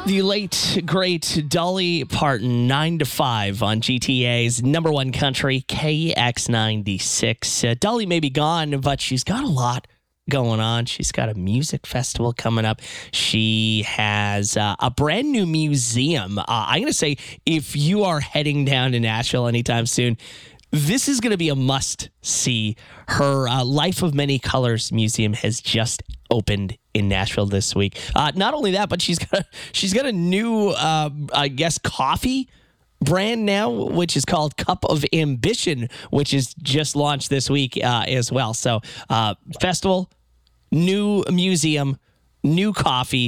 The late, great Dolly Parton, 9 to 5 on GTA's number one country, KX96. Dolly may be gone, but she's got a lot going on. She's got a music festival coming up. She has a brand new museum. I'm going to say, if you are heading down to Nashville anytime soon, this is going to be a must-see. Her Life of Many Colors Museum has just opened in Nashville this week. Not only that, but she's got a new, coffee brand now, which is called Cup of Ambition, which is just launched this week as well. So festival, new museum, new coffee.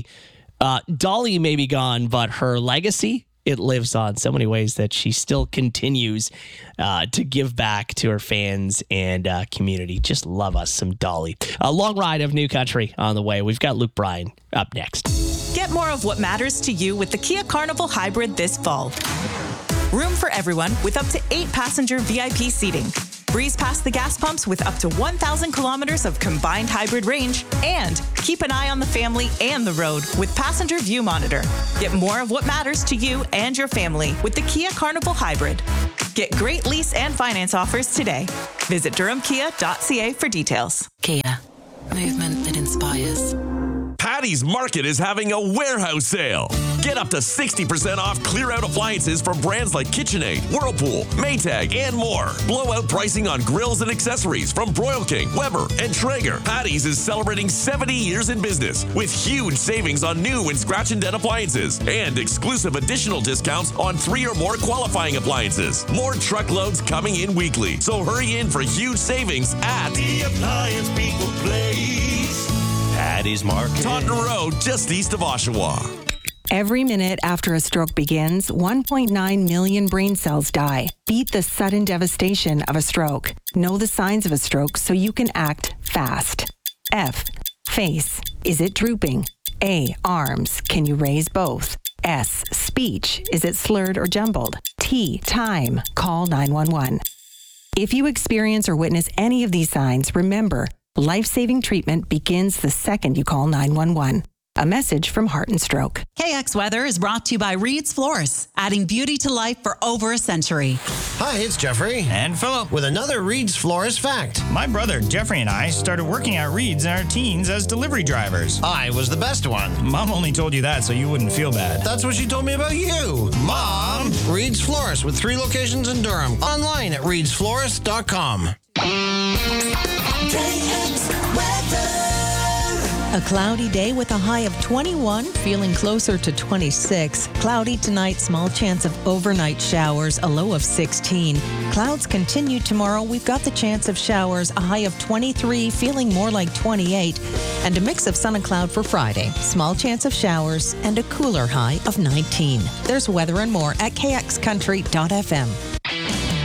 Dolly may be gone, but her legacy, it lives on so many ways that she still continues to give back to her fans and community. Just love us some Dolly. A long ride of new country on the way. We've got Luke Bryan up next. Get more of what matters to you with the Kia Carnival Hybrid this fall. Room for everyone with up to 8 passenger VIP seating. Breeze past the gas pumps with up to 1,000 kilometers of combined hybrid range, and keep an eye on the family and the road with Passenger View Monitor. Get more of what matters to you and your family with the Kia Carnival Hybrid. Get great lease and finance offers today. Visit durhamkia.ca for details. Kia, movement that inspires. Patty's Market is having a warehouse sale. Get up to 60% off clear-out appliances from brands like KitchenAid, Whirlpool, Maytag, and more. Blowout pricing on grills and accessories from Broil King, Weber, and Traeger. Patty's is celebrating 70 years in business with huge savings on new and scratch and dent appliances and exclusive additional discounts on 3 or more qualifying appliances. More truckloads coming in weekly, so hurry in for huge savings at The Appliance People Place. Patty's Market. Taunton Road, just east of Oshawa. Every minute after a stroke begins, 1.9 million brain cells die. Beat the sudden devastation of a stroke. Know the signs of a stroke so you can act fast. F. Face. Is it drooping? A. Arms. Can you raise both? S. Speech. Is it slurred or jumbled? T. Time. Call 911. If you experience or witness any of these signs, remember, life-saving treatment begins the second you call 911. A message from Heart and Stroke. KX Weather is brought to you by Reed's Florists, adding beauty to life for over a century. Hi, it's Jeffrey. And Philip. With another Reed's Florist fact. My brother Jeffrey and I started working at Reed's in our teens as delivery drivers. I was the best one. Mom only told you that so you wouldn't feel bad. That's what she told me about you. Mom! Reed's Florist with 3 locations in Durham. Online at reedsflorist.com. KX Weather. A cloudy day with a high of 21, feeling closer to 26. Cloudy tonight, small chance of overnight showers, a low of 16. Clouds continue tomorrow. We've got the chance of showers, a high of 23, feeling more like 28. And a mix of sun and cloud for Friday. Small chance of showers and a cooler high of 19. There's weather and more at kxcountry.fm.